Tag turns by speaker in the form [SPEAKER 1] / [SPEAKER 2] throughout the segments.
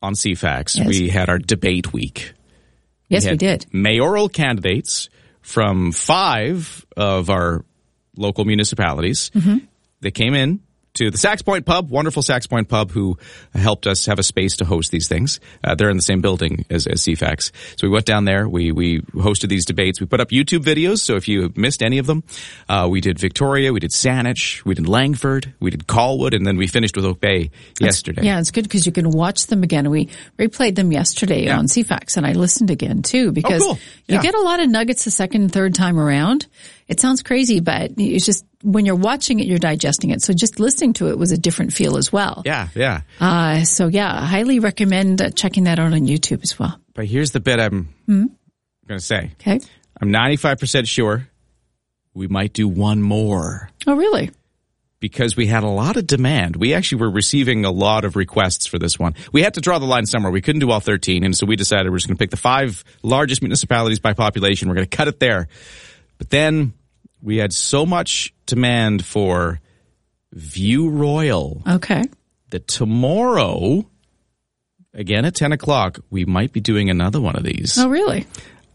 [SPEAKER 1] on CFAX,
[SPEAKER 2] Yes.
[SPEAKER 1] we had our debate week.
[SPEAKER 2] Yes, we did.
[SPEAKER 1] Mayoral candidates from 5 of our local municipalities.
[SPEAKER 2] Mm-hmm.
[SPEAKER 1] They came in to the Sax Point Pub, wonderful Sax Point Pub, who helped us have a space to host these things. They're in the same building as CFAX. So we went down there. We hosted these debates. We put up YouTube videos, so if you missed any of them, we did Victoria, we did Saanich, we did Langford, we did Colwood, and then we finished with Oak Bay yesterday.
[SPEAKER 2] Yeah, it's good because you can watch them again. We replayed them yesterday on CFAX, and I listened again, too, because
[SPEAKER 1] cool.
[SPEAKER 2] you get a lot of nuggets the second and third time around. It sounds crazy, but it's just when you're watching it, you're digesting it. So just listening to it was a different feel as well.
[SPEAKER 1] Yeah.
[SPEAKER 2] So I highly recommend checking that out on YouTube as well.
[SPEAKER 1] But here's the bit I'm going to say.
[SPEAKER 2] Okay.
[SPEAKER 1] I'm 95% sure we might do one more.
[SPEAKER 2] Oh, really?
[SPEAKER 1] Because we had a lot of demand. We actually were receiving a lot of requests for this one. We had to draw the line somewhere. We couldn't do all 13, and so we decided we're just going to pick the 5 largest municipalities by population. We're going to cut it there. But then we had so much demand for View Royal that tomorrow, again at 10 o'clock, we might be doing another one of these.
[SPEAKER 2] Oh, really?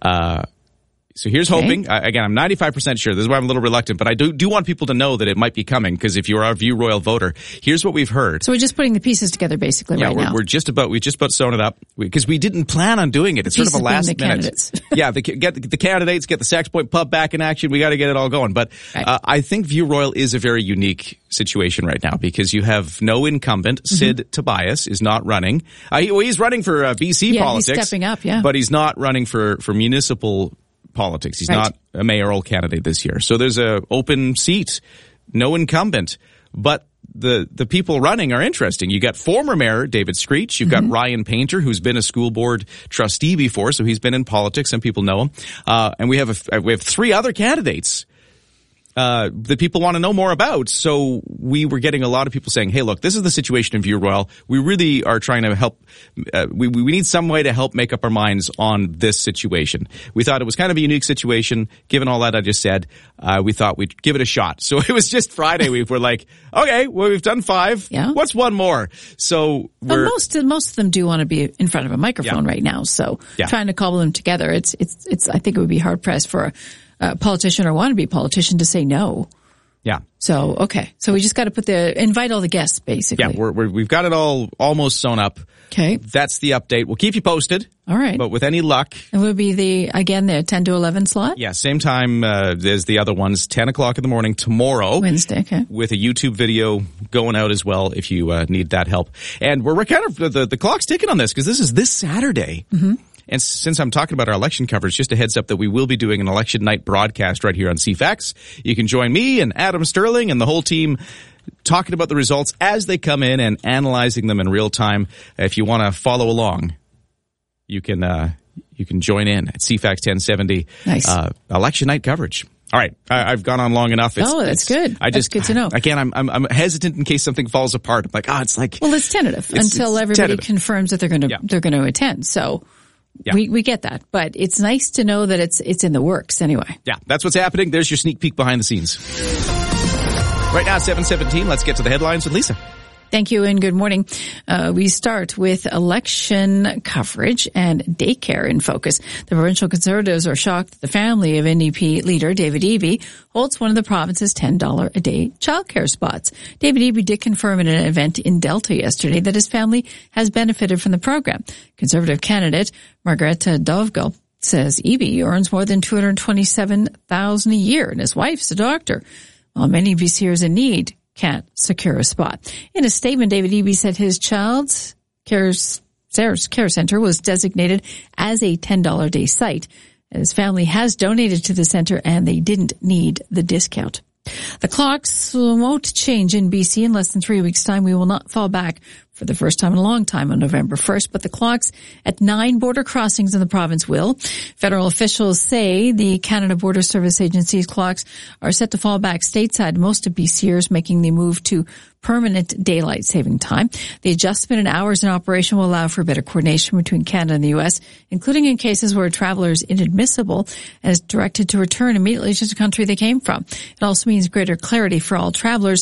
[SPEAKER 1] So here's hoping. Again, I'm 95% sure. This is why I'm a little reluctant, but I do want people to know that it might be coming, because if you're a View Royal voter, here's what we've heard.
[SPEAKER 2] So we're just putting the pieces together basically right now.
[SPEAKER 1] We're just about sewn it up, because we didn't plan on doing it. It's sort of a last minute.
[SPEAKER 2] Candidates.
[SPEAKER 1] Get the candidates, get the Sax Point Pub back in action. We got to get it all going. But I think View Royal is a very unique situation right now, because you have no incumbent. Sid Tobias is not running. He's running for BC politics.
[SPEAKER 2] He's stepping up, but
[SPEAKER 1] he's not running for municipal politics. He's not a mayoral candidate this year. So there's a open seat, no incumbent. But the people running are interesting. You got former mayor David Screech. You've got Ryan Painter, who's been a school board trustee before, so he's been in politics. Some people know him. And we have 3 other candidates that people want to know more about. So we were getting a lot of people saying, hey, look, this is the situation in View Royal. We really are trying to help. We need some way to help make up our minds on this situation. We thought it was kind of a unique situation. Given all that I just said, we thought we'd give it a shot. So it was just Friday. We were like, okay, well, we've done 5.
[SPEAKER 2] Yeah.
[SPEAKER 1] What's one more? So
[SPEAKER 2] most of them do want to be in front of a microphone right now. So trying to cobble them together, it's, I think it would be hard pressed for a politician or wannabe politician to say no.
[SPEAKER 1] Yeah.
[SPEAKER 2] So, okay. So we just got to invite all the guests, basically.
[SPEAKER 1] Yeah, we've got it all almost sewn up.
[SPEAKER 2] Okay.
[SPEAKER 1] That's the update. We'll keep you posted.
[SPEAKER 2] All right.
[SPEAKER 1] But with any luck.
[SPEAKER 2] It would be the 10 to 11 slot?
[SPEAKER 1] Yeah, same time as the other ones, 10 o'clock in the morning tomorrow.
[SPEAKER 2] Wednesday, okay.
[SPEAKER 1] With a YouTube video going out as well if you need that help. And we're kind of, the clock's ticking on this, because this is this Saturday. Mm-hmm. And since I'm talking about our election coverage, just a heads up that we will be doing an election night broadcast right here on CFAX. You can join me and Adam Sterling and the whole team talking about the results as they come in and analyzing them in real time. If you want to follow along, you can join in at CFAX 1070.
[SPEAKER 2] Nice.
[SPEAKER 1] Election night coverage. All right, I've gone on long enough.
[SPEAKER 2] That's good. That's good to know.
[SPEAKER 1] Again, I'm hesitant in case something falls apart. I'm like, it's like,
[SPEAKER 2] well, it's tentative until everybody confirms that they're going to attend. So. Yeah. We get that, but it's nice to know that it's in the works anyway.
[SPEAKER 1] Yeah, that's what's happening. There's your sneak peek behind the scenes. Right now, 7:17. Let's get to the headlines with Lisa.
[SPEAKER 2] Thank you and good morning. We start with election coverage and daycare in focus. The provincial Conservatives are shocked that the family of NDP leader David Eby holds one of the province's $10 a day childcare spots. David Eby did confirm in an event in Delta yesterday that his family has benefited from the program. Conservative candidate Margareta Dovgal says Eby earns more than $227,000 a year and his wife's a doctor. While many BCers in need can't secure a spot. In a statement, David Eby said his child's care center was designated as a $10 a day site. His family has donated to the center and they didn't need the discount. The clocks won't change in BC in less than 3 weeks' time. We will not fall back for the first time in a long time on November 1st, but the clocks at 9 border crossings in the province will. Federal officials say the Canada Border Service Agency's clocks are set to fall back stateside. Most of BCers making the move to permanent daylight saving time. The adjustment in hours in operation will allow for better coordination between Canada and the U.S., including in cases where a traveler is inadmissible and is directed to return immediately to the country they came from. It also means greater clarity for all travelers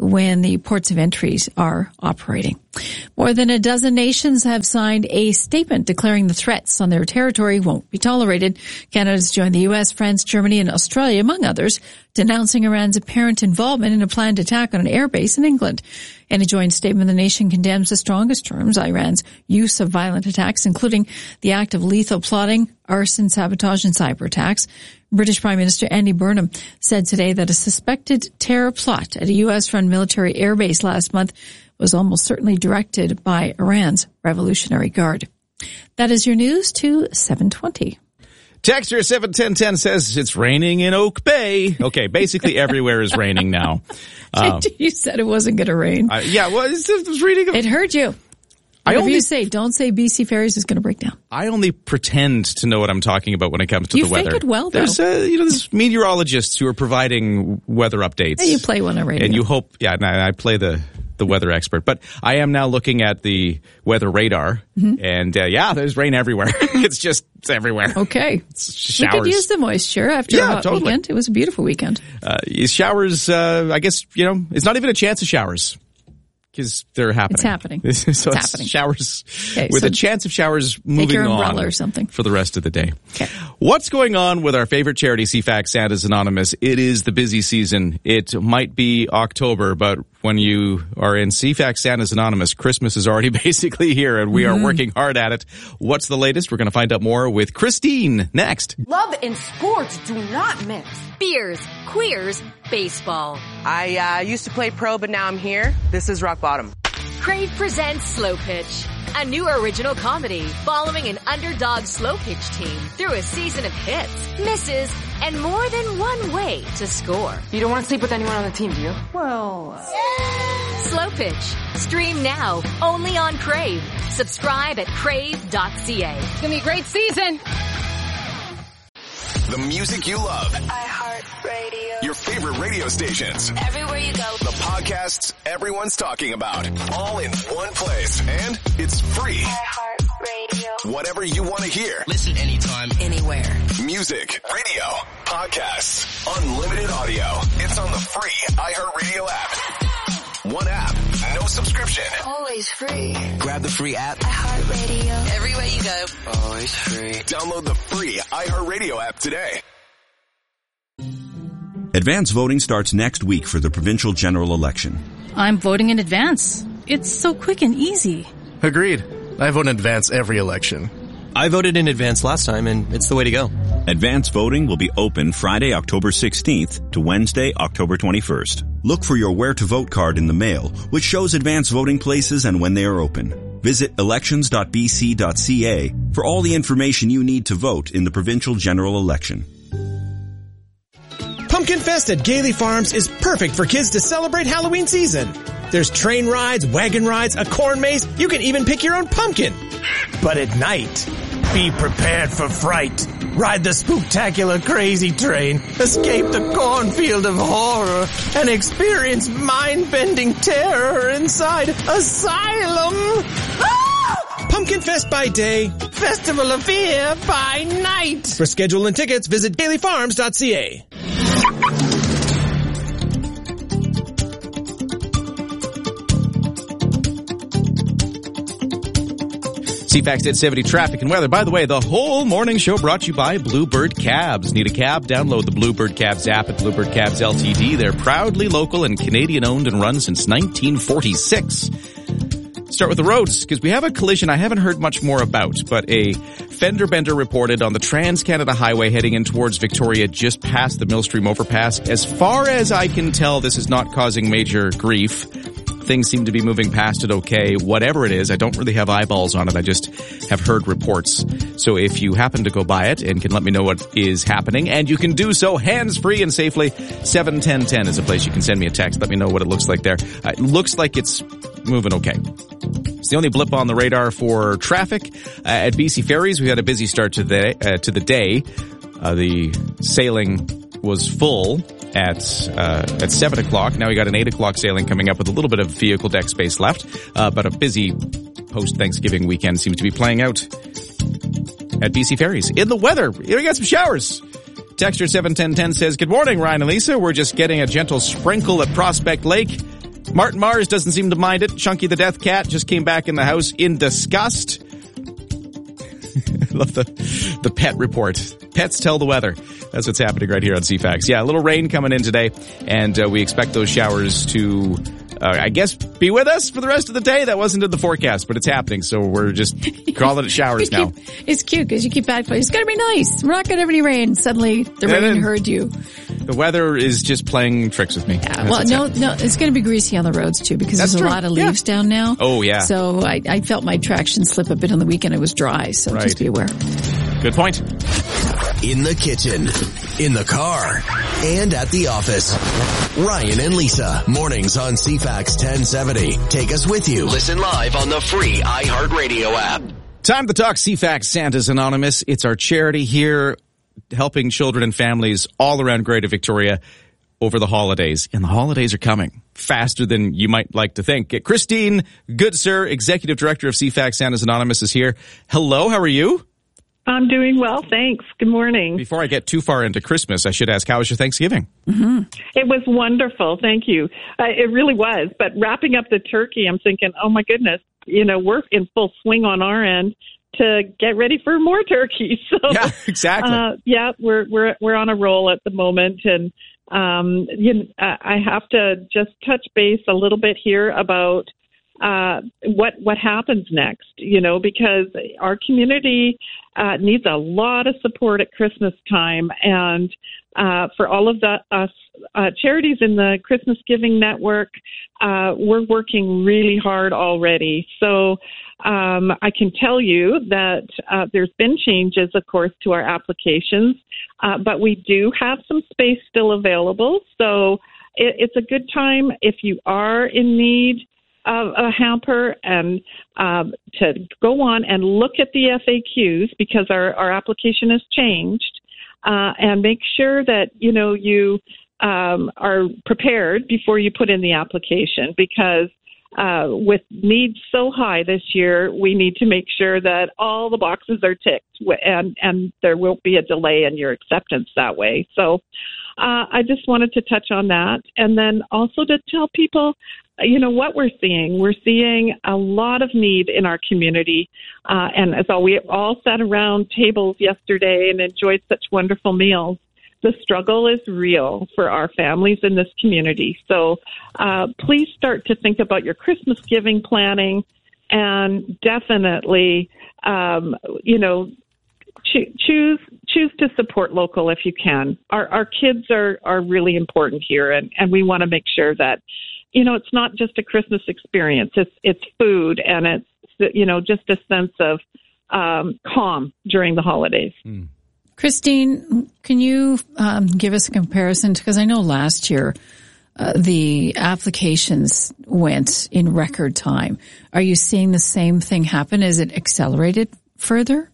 [SPEAKER 2] when the ports of entries are operating. More than a dozen nations have signed a statement declaring the threats on their territory won't be tolerated. Canada's joined the U.S., France, Germany, and Australia, among others, denouncing Iran's apparent involvement in a planned attack on an airbase in England. In a joint statement, the nation condemns the strongest terms Iran's use of violent attacks, including the act of lethal plotting, arson, sabotage, and cyber attacks. British Prime Minister Andy Burnham said today that a suspected terror plot at a U.S.-run military airbase last month was almost certainly directed by Iran's Revolutionary Guard. That is your news to 7:20.
[SPEAKER 1] Texter 71010 says it's raining in Oak Bay. Okay, basically everywhere is raining now.
[SPEAKER 2] You said it wasn't going to rain.
[SPEAKER 1] Yeah, well, I was reading.
[SPEAKER 2] It hurt you. Whatever you say, don't say BC Ferries is going to break down.
[SPEAKER 1] I only pretend to know what I'm talking about when it comes to the weather.
[SPEAKER 2] You think it well, though.
[SPEAKER 1] There's meteorologists who are providing weather updates.
[SPEAKER 2] And you play one on radio.
[SPEAKER 1] And you hope, I play the weather expert. But I am now looking at the weather radar, and there's rain everywhere. It's everywhere.
[SPEAKER 2] Okay.
[SPEAKER 1] It's showers.
[SPEAKER 2] We could use the moisture after a hot weekend. It was a beautiful weekend.
[SPEAKER 1] Showers, I guess, it's not even a chance of showers. Because they're happening.
[SPEAKER 2] It's happening.
[SPEAKER 1] So it's
[SPEAKER 2] happening.
[SPEAKER 1] Showers with a chance of showers moving
[SPEAKER 2] take your
[SPEAKER 1] on
[SPEAKER 2] umbrella or something
[SPEAKER 1] for the rest of the day.
[SPEAKER 2] Okay.
[SPEAKER 1] What's going on with our favorite charity, CFAX Santa's Anonymous? It is the busy season. It might be October, but when you are in CFAX Santa's Anonymous, Christmas is already basically here, and we are working hard at it. What's the latest? We're going to find out more with Christine next.
[SPEAKER 3] Love and sports do not mix.
[SPEAKER 4] Beers, queers, baseball.
[SPEAKER 3] I used to play pro, but now I'm here. This is rock bottom.
[SPEAKER 4] Crave presents Slow Pitch, a new original comedy following an underdog slow pitch team through a season of hits, misses, and more than one way to score.
[SPEAKER 3] You don't want to sleep with anyone on the team, do you? Well...
[SPEAKER 4] Slow Pitch. Stream now, only on Crave. Subscribe at crave.ca.
[SPEAKER 3] It's going to be a great season.
[SPEAKER 5] The music you love.
[SPEAKER 6] iHeartRadio.
[SPEAKER 5] Your favorite radio stations.
[SPEAKER 6] Everywhere you go.
[SPEAKER 5] The podcasts everyone's talking about. All in one place. And it's free.
[SPEAKER 6] iHeartRadio.
[SPEAKER 5] Whatever you want to hear.
[SPEAKER 7] Listen anytime, anywhere.
[SPEAKER 5] Music, radio, podcasts, unlimited audio. It's on the free iHeartRadio app. One app, no subscription.
[SPEAKER 6] Always free.
[SPEAKER 7] Grab the free app.
[SPEAKER 6] iHeartRadio.
[SPEAKER 7] Everywhere you go. Always free.
[SPEAKER 5] Download the free iHeartRadio app today.
[SPEAKER 8] Advance voting starts next week for the provincial general election.
[SPEAKER 9] I'm voting in advance. It's so quick and easy.
[SPEAKER 10] Agreed. I vote in advance every election.
[SPEAKER 11] I voted in advance last time, and it's the way to go.
[SPEAKER 8] Advance voting will be open Friday, October 16th to Wednesday, October 21st. Look for your Where to Vote card in the mail, which shows advance voting places and when they are open. Visit elections.bc.ca for all the information you need to vote in the provincial general election.
[SPEAKER 12] Pumpkin Fest at Gailey Farms is perfect for kids to celebrate Halloween season. There's train rides, wagon rides, a corn maze. You can even pick your own pumpkin. But at night, be prepared for fright. Ride the spooktacular crazy train, escape the cornfield of horror, and experience mind-bending terror inside Asylum. Ah! Pumpkin Fest by day, Festival of Fear by night. For schedule and tickets, visit gaileyfarms.ca.
[SPEAKER 1] CFAX 870 traffic and weather. By the way, the whole morning show brought to you by Bluebird Cabs. Need a cab? Download the Bluebird Cabs app at Bluebird Cabs Ltd. They're proudly local and Canadian owned and run since 1946. Start with the roads, because we have a collision I haven't heard much more about, but a fender bender reported on the Trans-Canada Highway heading in towards Victoria just past the Millstream overpass. As far as I can tell, this is not causing major grief. Things seem to be moving past it okay. Whatever it is, I don't really have eyeballs on it. I just have heard reports. So if you happen to go by it and can let me know what is happening, and you can do so hands-free and safely, 71010 is a place you can send me a text. Let me know what it looks like there. It looks like it's moving okay. It's the only blip on the radar for traffic. At BC Ferries, we had a busy start to the day. The sailing was full at 7 o'clock. Now we got an 8 o'clock sailing coming up with a little bit of vehicle deck space left. But a busy post-Thanksgiving weekend seems to be playing out at BC Ferries. In the weather, we got some showers. Texture 71010 says, good morning, Ryan and Lisa. We're just getting a gentle sprinkle at Prospect Lake. Martin Mars doesn't seem to mind it. Chunky the Death Cat just came back in the house in disgust. I love the pet report. Pets tell the weather. That's what's happening right here on CFAX. Yeah, a little rain coming in today, and we expect those showers to, I guess, be with us for the rest of the day. That wasn't in the forecast, but it's happening, so we're just calling it showers now.
[SPEAKER 2] It's cute because you keep backplaying. It's going to be nice. We're not going to have any rain. Suddenly, the rain heard you.
[SPEAKER 1] The weather is just playing tricks with me.
[SPEAKER 2] Yeah, well, no, it's going to be greasy on the roads, too, because there's a lot of leaves down now.
[SPEAKER 1] Oh, yeah.
[SPEAKER 2] So I felt my traction slip a bit on the weekend. It was dry, so just be aware.
[SPEAKER 1] Good point.
[SPEAKER 5] In the kitchen, in the car, and at the office. Ryan and Lisa, mornings on CFAX 1070. Take us with you. Listen live on the free iHeartRadio app.
[SPEAKER 1] Time to talk CFAX Santa's Anonymous. It's our charity here helping children and families all around Greater Victoria over the holidays. And the holidays are coming faster than you might like to think. Christine Goodsir, Executive Director of CFAX Santa's Anonymous, is here. Hello, how are you?
[SPEAKER 13] I'm doing well, thanks. Good morning.
[SPEAKER 1] Before I get too far into Christmas, I should ask, how was your Thanksgiving?
[SPEAKER 13] Mm-hmm. It was wonderful, thank you. It really was. But wrapping up the turkey, I'm thinking, oh my goodness, we're in full swing on our end to get ready for more turkey. So
[SPEAKER 1] yeah, exactly.
[SPEAKER 13] We're on a roll at the moment, and I have to just touch base a little bit here about what happens next, because our community needs a lot of support at Christmas time. And for all of us charities in the Christmas Giving Network, we're working really hard already. So I can tell you that there's been changes, of course, to our applications, but we do have some space still available. So it's a good time if you are in need of a hamper and to go on and look at the FAQs, because our application has changed, and make sure that you are prepared before you put in the application, because with needs so high this year, we need to make sure that all the boxes are ticked, and there won't be a delay in your acceptance that way. So I just wanted to touch on that, and then also to tell people what we're seeing. We're seeing a lot of need in our community. And as we all sat around tables yesterday and enjoyed such wonderful meals, the struggle is real for our families in this community. So please start to think about your Christmas giving planning, and definitely, choose to support local if you can. Our kids are really important here, and we want to make sure that it's not just a Christmas experience. It's food, and it's, just a sense of calm during the holidays.
[SPEAKER 1] Mm.
[SPEAKER 2] Christine, can you give us a comparison? Because I know last year the applications went in record time. Are you seeing the same thing happen? Is it accelerated further?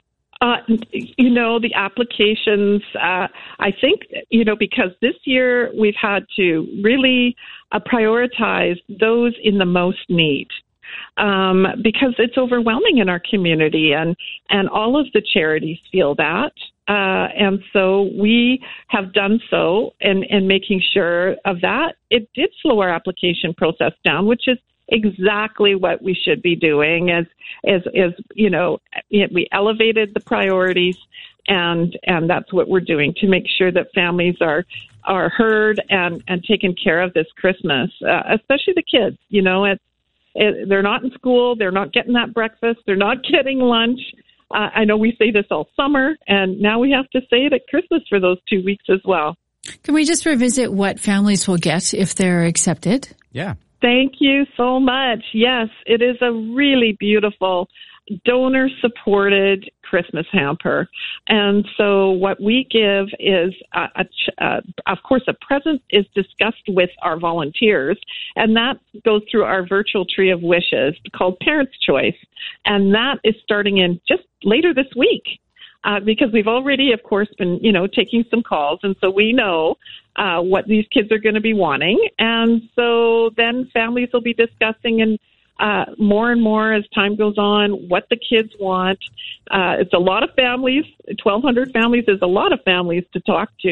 [SPEAKER 13] The applications, I think, because this year we've had to really prioritize those in the most need, because it's overwhelming in our community, and all of the charities feel that. And so we have done so in making sure of that. It did slow our application process down, which is exactly what we should be doing. We elevated the priorities, and that's what we're doing to make sure that families are heard and taken care of this Christmas, especially the kids. They're not in school, they're not getting that breakfast, they're not getting lunch. I know we say this all summer, and now we have to say it at Christmas for those 2 weeks as well.
[SPEAKER 2] Can we just revisit what families will get if they're accepted?
[SPEAKER 1] Yeah.
[SPEAKER 13] Thank you so much. Yes, it is a really beautiful donor-supported Christmas hamper. And so what we give is, of course, a present is discussed with our volunteers, and that goes through our virtual tree of wishes called Parents' Choice. And that is starting in just later this week. Because we've already, of course, been, taking some calls. And so we know what these kids are going to be wanting. And so then families will be discussing and more and more as time goes on what the kids want. It's a lot of families. 1,200 families is a lot of families to talk to.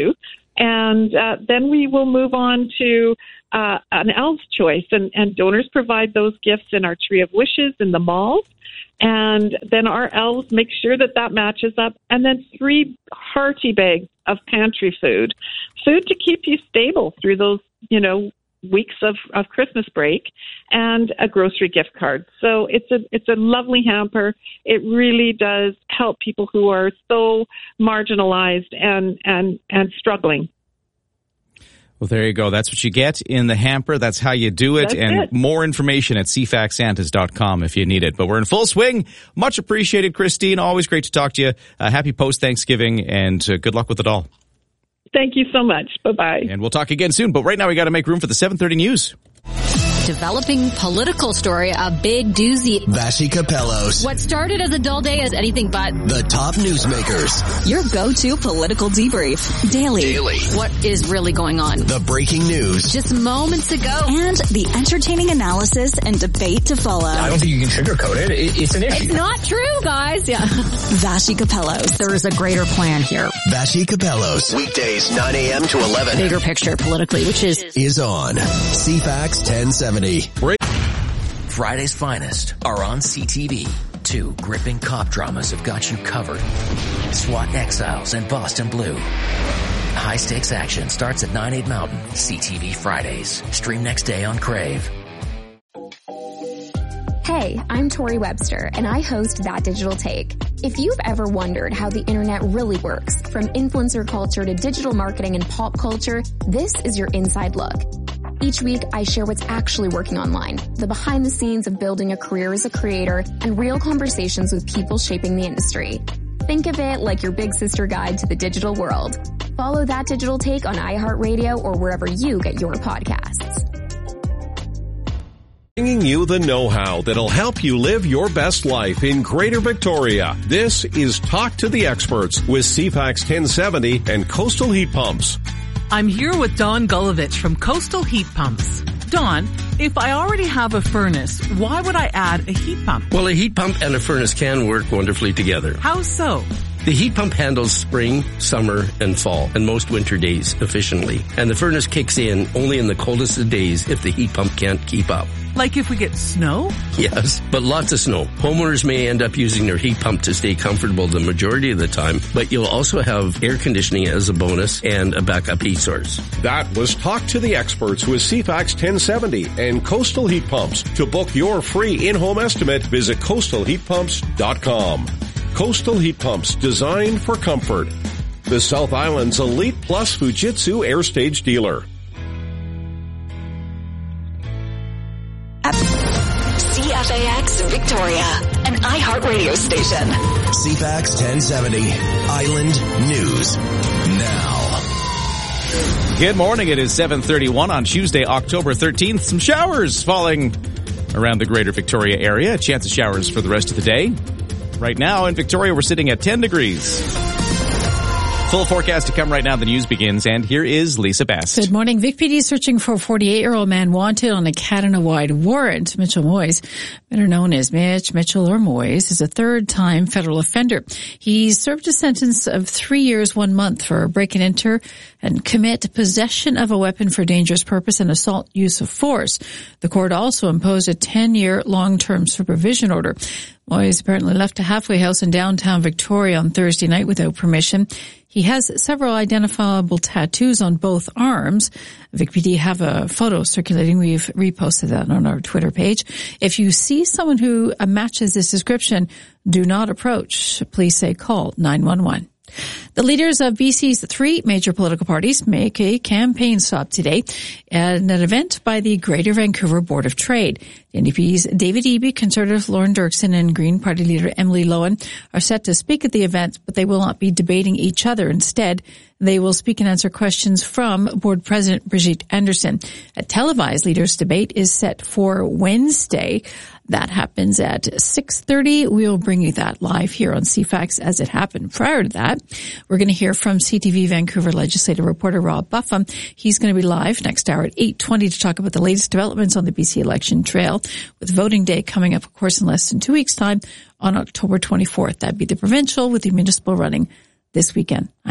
[SPEAKER 13] And then we will move on to an Elf's Choice, and donors provide those gifts in our Tree of Wishes in the malls. And then our elves make sure that matches up. And then 3 hearty bags of pantry food to keep you stable through those, weeks of Christmas break, and a grocery gift card. So it's a lovely hamper. It really does help people who are so marginalized and struggling.
[SPEAKER 1] Well, there you go. That's what you get in the hamper. That's how you do it. More information at cfaxsantas.com if you need it. But we're in full swing. Much appreciated, Christine. Always great to talk to you. Happy post-Thanksgiving, and good luck with it all.
[SPEAKER 13] Thank you so much. Bye-bye.
[SPEAKER 1] And we'll talk again soon. But right now we got to make room for the 7:30 news.
[SPEAKER 14] Developing political story, a big doozy.
[SPEAKER 5] Vassy Capellos.
[SPEAKER 14] What started as a dull day is anything but.
[SPEAKER 5] The top newsmakers.
[SPEAKER 14] Your go-to political debrief. Daily. What is really going on?
[SPEAKER 5] The breaking news.
[SPEAKER 14] Just moments ago.
[SPEAKER 15] And the entertaining analysis and debate to follow.
[SPEAKER 16] I don't think you can sugarcoat it. It's an issue.
[SPEAKER 14] It's not true, guys. Yeah.
[SPEAKER 15] Vassy Capellos.
[SPEAKER 14] There is a greater plan here.
[SPEAKER 5] Vassy Capellos. Weekdays 9 a.m. to 11.
[SPEAKER 14] Bigger picture politically, which is
[SPEAKER 5] on CFAX 1070.
[SPEAKER 17] Friday's finest are on CTV. 2 gripping cop dramas have got you covered. SWAT Exiles and Boston Blue. High-stakes action starts at 9/8 Mountain. CTV Fridays. Stream next day on Crave.
[SPEAKER 18] Hey, I'm Tori Webster, and I host That Digital Take. If you've ever wondered how the internet really works, from influencer culture to digital marketing and pop culture, this is your inside look. Each week, I share what's actually working online, the behind the scenes of building a career as a creator, and real conversations with people shaping the industry. Think of it like your big sister guide to the digital world. Follow That Digital Take on iHeartRadio or wherever you get your podcasts.
[SPEAKER 19] Bringing you the know-how that'll help you live your best life in Greater Victoria. This is Talk to the Experts with CFAX 1070 and Coastal Heat Pumps.
[SPEAKER 20] I'm here with Dawn Gulovich from Coastal Heat Pumps. Dawn, if I already have a furnace, why would I add a heat pump?
[SPEAKER 21] Well, a heat pump and a furnace can work wonderfully together.
[SPEAKER 20] How so?
[SPEAKER 21] The heat pump handles spring, summer, and fall, and most winter days efficiently. And the furnace kicks in only in the coldest of days if the heat pump can't keep up.
[SPEAKER 20] Like if we get snow?
[SPEAKER 21] Yes, but lots of snow. Homeowners may end up using their heat pump to stay comfortable the majority of the time, but you'll also have air conditioning as a bonus and a backup heat source.
[SPEAKER 19] That was Talk to the Experts with CFAX 1070 and Coastal Heat Pumps. To book your free in-home estimate, visit coastalheatpumps.com. Coastal Heat Pumps, designed for comfort. The South Island's Elite Plus Fujitsu Air Stage dealer.
[SPEAKER 15] CFAX Victoria, an iHeartRadio station.
[SPEAKER 5] CFAX 1070, Island News Now.
[SPEAKER 1] Good morning. It is 7:31 on Tuesday, October 13th. Some showers falling around the Greater Victoria area. A chance of showers for the rest of the day. Right now in Victoria, we're sitting at 10 degrees. Full forecast to come right now. The news begins, and here is Lisa Best.
[SPEAKER 2] Good morning. Vic PD is searching for a 48-year-old man wanted on a Cat-in-a-Wide warrant. Mitchell Moyes, better known as Mitch, Mitchell or Moyes, is a third-time federal offender. He served a sentence of 3 years, 1 month for break and enter and commit possession of a weapon for dangerous purpose and assault use of force. The court also imposed a 10-year long-term supervision order. Moyes apparently left a halfway house in downtown Victoria on Thursday night without permission. He has several identifiable tattoos on both arms. Vic PD have a photo circulating. We've reposted that on our Twitter page. If you see someone who matches this description, do not approach. Please say call 911. The leaders of BC's 3 major political parties make a campaign stop today at an event by the Greater Vancouver Board of Trade. The NDP's David Eby, Conservative Lauren Dirksen, and Green Party leader Emily Lowen are set to speak at the event, but they will not be debating each other. Instead, they will speak and answer questions from Board President Brigitte Anderson. A televised leaders debate is set for Wednesday. That happens at 6:30. We'll bring you that live here on CFAX as it happened. Prior to that, we're going to hear from CTV Vancouver legislative reporter Rob Buffum. He's going to be live next hour at 8:20 to talk about the latest developments on the BC election trail, with voting day coming up, of course, in less than 2 weeks' time on October 24th. That'd be the provincial with the municipal running this weekend. I know.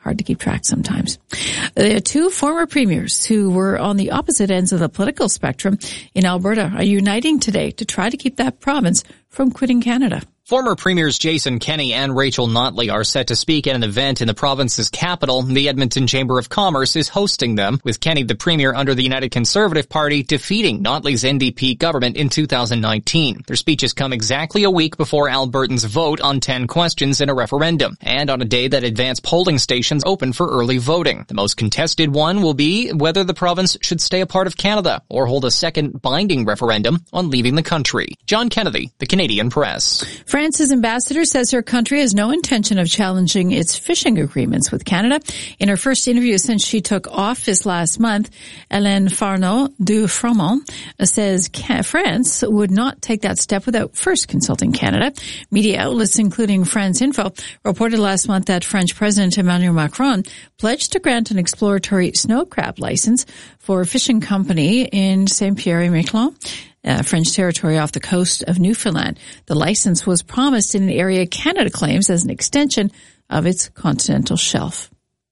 [SPEAKER 2] hard to keep track sometimes. The two former premiers who were on the opposite ends of the political spectrum in Alberta are uniting today to try to keep that province from quitting Canada.
[SPEAKER 4] Former Premiers Jason Kenney and Rachel Notley are set to speak at an event in the province's capital. The Edmonton Chamber of Commerce is hosting them, with Kenney, the Premier under the United Conservative Party, defeating Notley's NDP government in 2019. Their speeches come exactly a week before Albertans vote on 10 questions in a referendum, and on a day that advanced polling stations open for early voting. The most contested one will be whether the province should stay a part of Canada or hold a second binding referendum on leaving the country. John Kennedy, The Canadian Press.
[SPEAKER 2] France's ambassador says her country has no intention of challenging its fishing agreements with Canada. In her first interview since she took office last month, Hélène Farneau du Fromont says France would not take that step without first consulting Canada. Media outlets, including France Info, reported last month that French President Emmanuel Macron pledged to grant an exploratory snow crab license for a fishing company in Saint-Pierre-et-Miquelon, French territory off the coast of Newfoundland. The license was promised in an area Canada claims as an extension of its continental shelf.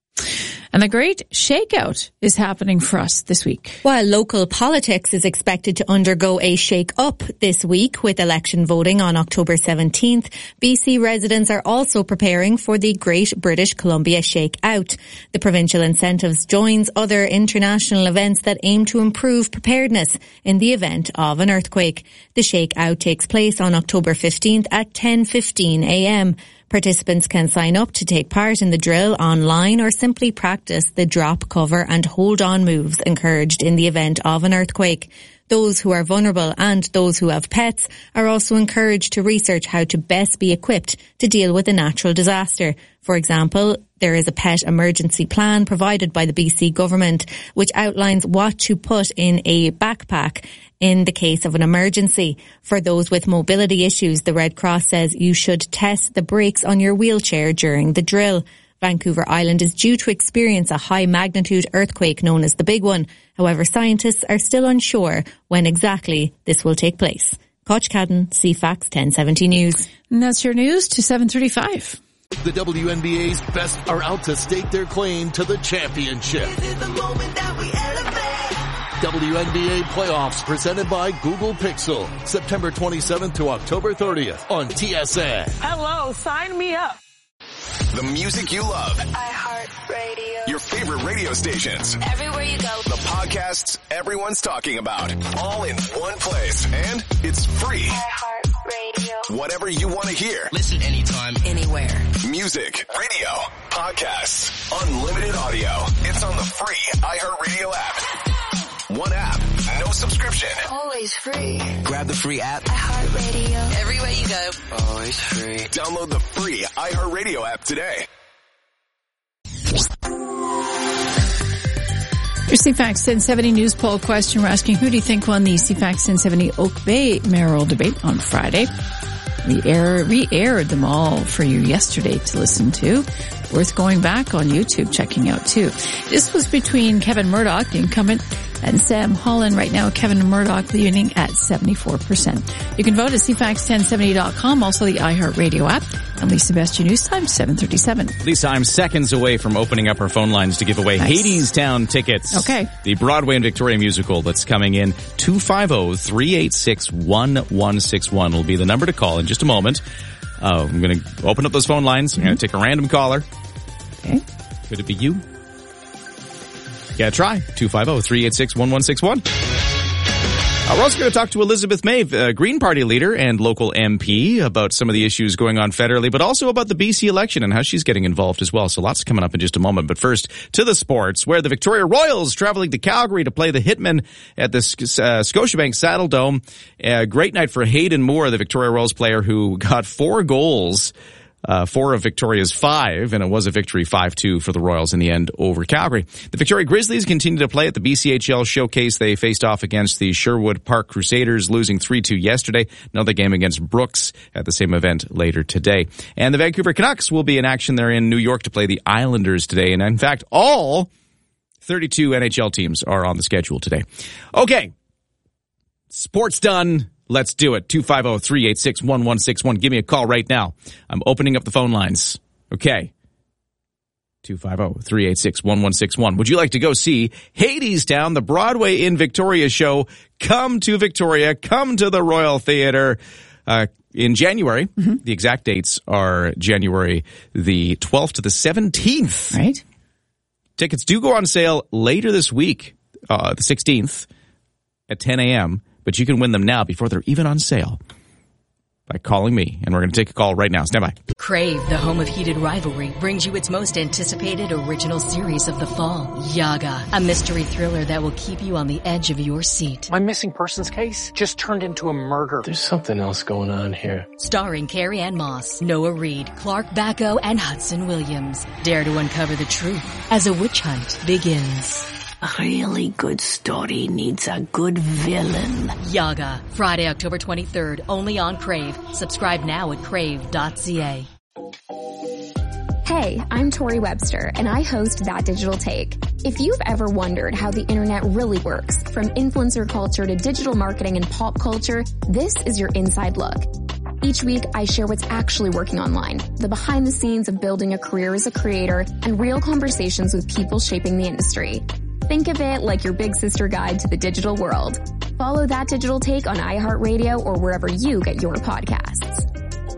[SPEAKER 2] And the great shakeout is happening for us this week.
[SPEAKER 22] While local politics is expected to undergo a shake-up this week with election voting on October 17th, BC residents are also preparing for the Great British Columbia Shakeout. The provincial incentives joins other international events that aim to improve preparedness in the event of an earthquake. The shakeout takes place on October 15th at 10:15 a.m. Participants can sign up to take part in the drill online or simply practice the drop, cover and hold on moves encouraged in the event of an earthquake. Those who are vulnerable and those who have pets are also encouraged to research how to best be equipped to deal with a natural disaster. For example, there is a pet emergency plan provided by the BC government, which outlines what to put in a backpack in the case of an emergency. For those with mobility issues, the Red Cross says you should test the brakes on your wheelchair during the drill. Vancouver Island is due to experience a high-magnitude earthquake known as the Big One. However, scientists are still unsure when exactly this will take place. Koch Cadden, CFAX 1070 News.
[SPEAKER 2] And that's your news to 7:35.
[SPEAKER 23] The WNBA's best are out to stake their claim to the championship. This is the moment that we elevate. WNBA playoffs presented by Google Pixel. September 27th to October 30th on TSN.
[SPEAKER 3] Hello, sign me up.
[SPEAKER 5] The music you love.
[SPEAKER 6] iHeartRadio.
[SPEAKER 5] Your favorite radio stations.
[SPEAKER 6] Everywhere you go.
[SPEAKER 5] The podcasts everyone's talking about. All in one place. And it's free.
[SPEAKER 6] iHeartRadio.
[SPEAKER 5] Whatever you want to hear.
[SPEAKER 7] Listen anytime, anywhere.
[SPEAKER 5] Music, radio, podcasts, unlimited audio. It's on the free iHeartRadio app. One app, no subscription.
[SPEAKER 6] Always free.
[SPEAKER 7] Grab the free app.
[SPEAKER 6] iHeartRadio.
[SPEAKER 7] Everywhere you go. Always free.
[SPEAKER 5] Download the free iHeartRadio app today.
[SPEAKER 2] Your CFAX 1070 news poll question. We're asking, who do you think won the CFAX 1070 Oak Bay mayoral debate on Friday? We re-aired them all for you yesterday to listen to. Worth going back on YouTube, checking out too. This was between Kevin Murdoch, the incumbent, and Sam Holland. Right now, Kevin Murdoch leading at 74%. You can vote at CFAX1070.com, also the iHeartRadio app. And Lisa Best, your news time, 7:37.
[SPEAKER 1] Lisa, I'm seconds away from opening up our phone lines to give away Hadestown tickets.
[SPEAKER 2] Okay.
[SPEAKER 1] The Broadway and Victoria musical that's coming in. 250-386-1161 will be the number to call in just a moment. I'm going to open up those phone lines. I'm going to take a random caller.
[SPEAKER 2] Okay.
[SPEAKER 1] Could it be you? Yeah, try. 250-386-1161. We're also going to talk to Elizabeth May, Green Party leader and local MP, about some of the issues going on federally, but also about the BC election and how she's getting involved as well. So lots coming up in just a moment. But first, to the sports, where the Victoria Royals traveling to Calgary to play the Hitmen at the Scotiabank Saddle Dome. A great night for Hayden Moore, the Victoria Royals player who got 4 goals. 4 of Victoria's 5, and it was a victory 5-2 for the Royals in the end over Calgary. The Victoria Grizzlies continue to play at the BCHL Showcase. They faced off against the Sherwood Park Crusaders, losing 3-2 yesterday. Another game against Brooks at the same event later today. And the Vancouver Canucks will be in action there in New York to play the Islanders today. And in fact, all 32 NHL teams are on the schedule today. Okay. Sports done. Let's do it. 250-386-1161. Give me a call right now. I'm opening up the phone lines. Okay. 250-386-1161. Would you like to go see Hadestown, the Broadway in Victoria show? Come to Victoria. Come to the Royal Theatre in January. Mm-hmm. The exact dates are January the 12th to the 17th.
[SPEAKER 2] Right.
[SPEAKER 1] Tickets do go on sale later this week, the 16th at 10 a.m., but you can win them now before they're even on sale by calling me, and we're going to take a call right now. Stand by.
[SPEAKER 9] Crave, the home of heated rivalry, brings you its most anticipated original series of the fall, Yaga, a mystery thriller that will keep you on the edge of your seat.
[SPEAKER 16] My missing persons case just turned into a murder. There's something else going on here.
[SPEAKER 9] Starring Carrie Ann Moss, Noah Reid, Clark Bacco, and Hudson Williams. Dare to uncover the truth as a witch hunt begins.
[SPEAKER 10] A really good story needs a good villain.
[SPEAKER 9] Yaga, Friday, October 23rd, only on Crave. Subscribe now at crave.ca.
[SPEAKER 18] Hey, I'm Tori Webster, and I host That Digital Take. If you've ever wondered how the internet really works, from influencer culture to digital marketing and pop culture, this is your inside look. Each week, I share what's actually working online, the behind the scenes of building a career as a creator, and real conversations with people shaping the industry. Think of it like your big sister guide to the digital world. Follow That Digital Take on iHeartRadio or wherever you get your podcasts.